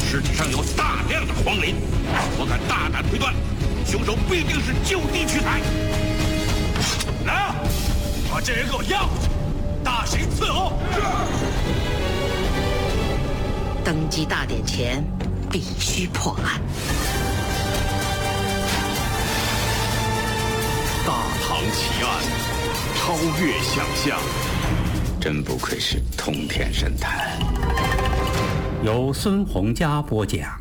尸体上有大量的黄磷，我敢大胆推断，凶手必定是就地取材。来啊，把这人给我押回去，大刑伺候。 登基大典前必须破案。 大唐奇案，超越想象。 真不愧是通天神探。 由孙洪佳播讲。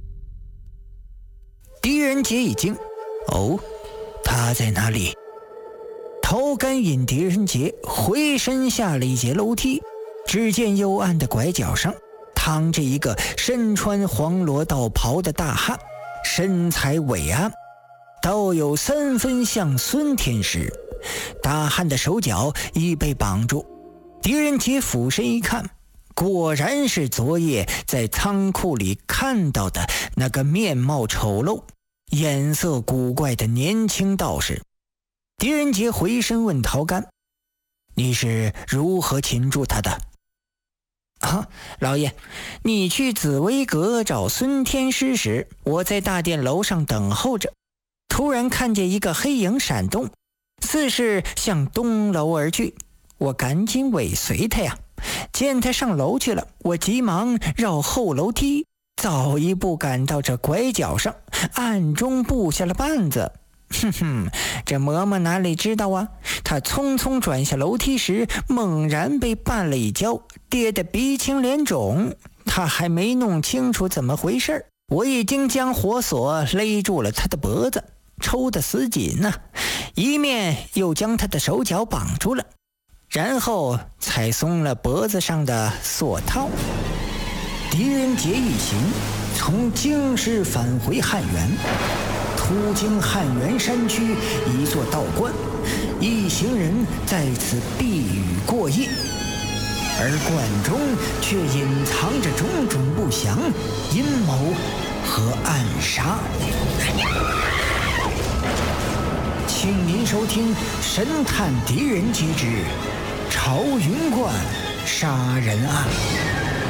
狄仁杰一惊，哦，他在哪里？陶干引狄仁杰回身下了一节楼梯，只见幽暗的拐角上躺着一个身穿黄罗道袍的大汉，身材伟岸，倒有3分像孙天师。大汉的手脚已被绑住，狄仁杰俯身一看，果然是昨夜在仓库里看到的那个面貌丑陋、颜色古怪的年轻道士。狄仁杰回身问陶干：“你是如何擒住他的？”“啊，老爷，你去紫薇阁找孙天师时，我在大殿楼上等候着，突然看见一个黑影闪动，似是向东楼而去，我赶紧尾随他呀。见他上楼去了，我急忙绕后楼梯，早一步赶到这拐角上，暗中布下了绊子。哼哼，这嬷嬷哪里知道啊？他匆匆转下楼梯时，猛然被绊了一跤，跌得鼻青脸肿。他还没弄清楚怎么回事，我已经将火索勒住了他的脖子，抽得死紧啊，一面又将他的手脚绑住了，然后才松了脖子上的锁套。狄仁杰一行从京师返回汉源，途经汉源山区一座道观，一行人在此避雨过夜，而观中却隐藏着种种不祥、阴谋和暗杀。请您收听《神探狄仁杰之朝云观杀人案》。